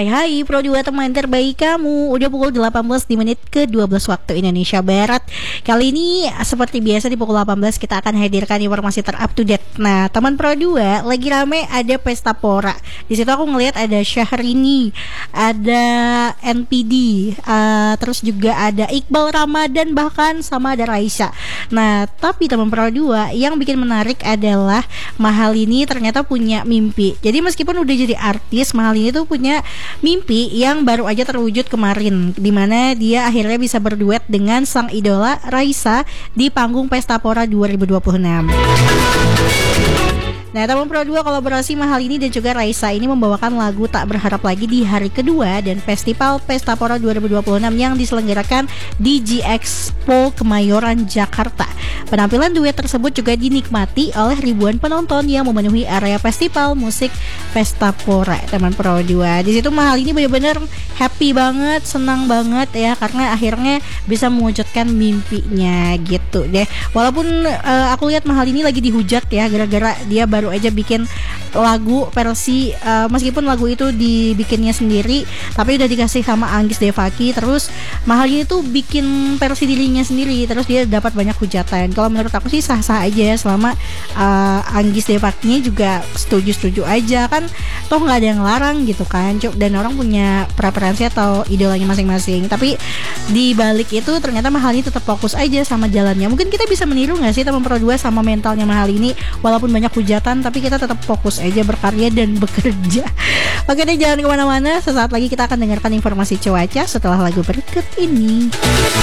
Hai Pro 2 teman terbaik kamu. Udah pukul 18 di menit ke-12 waktu Indonesia Barat. Kali ini seperti biasa di pukul 18 kita akan hadirkan informasi ter-up to date. Nah teman Pro 2 lagi rame ada Pesta Pora. Di situ aku ngelihat ada Syahrini, ada NPD, terus juga ada Iqbal Ramadan, bahkan sama ada Raisa. Nah tapi teman Pro 2 yang bikin menarik adalah Mahalini ternyata punya mimpi. Jadi meskipun udah jadi artis, Mahalini tuh punya mimpi yang baru aja terwujud kemarin, dimana dia akhirnya bisa berduet dengan sang idola Raisa di panggung Pesta Pora 2026. Nah, teman Pro 2 kolaborasi Mahalini dan juga Raisa ini membawakan lagu Tak Berharap Lagi di hari kedua dan Festival Pesta Pora 2026 yang diselenggarakan di G-Expo Kemayoran, Jakarta. Penampilan duet tersebut juga dinikmati oleh ribuan penonton yang memenuhi area festival musik Pesta Pora, teman Pro 2. Di situ Mahalini benar-benar happy banget, senang banget ya karena akhirnya bisa mewujudkan mimpinya gitu deh. Walaupun aku lihat Mahalini lagi dihujat ya gara-gara dia baru aja bikin lagu versi meskipun lagu itu dibikinnya sendiri tapi udah dikasih sama Anggis Devaki. Terus Mahalini tuh bikin versi dirinya sendiri, terus dia dapat banyak hujatan. Kalau menurut aku sih sah-sah aja ya selama Anggis Devakinya juga setuju-setuju aja, kan toh nggak ada yang larang gitu kan, dan orang punya preferensi atau idolanya masing-masing. Tapi di balik itu ternyata Mahalini tetap fokus aja sama jalannya. Mungkin kita bisa meniru nggak sih teman Pro 2 sama mentalnya Mahalini, walaupun banyak hujatan tapi kita tetap fokus aja berkarya dan bekerja. Oke deh, jangan kemana-mana. Sesaat lagi kita akan dengarkan informasi cuaca setelah lagu berikut ini.